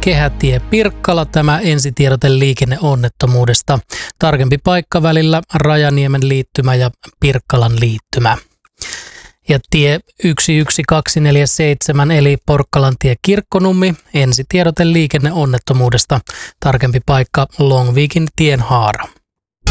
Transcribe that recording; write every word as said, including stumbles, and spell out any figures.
Kehätie Pirkkala, tämä ensitiedote liikenneonnettomuudesta. Tarkempi paikka välillä Rajaniemen liittymä ja Pirkkalan liittymä. Ja tie yksi yksi kaksi neljä seitsemän eli Porkkalantie Kirkkonummi, ensitiedote liikenneonnettomuudesta. Tarkempi paikka Longviikin tien haara.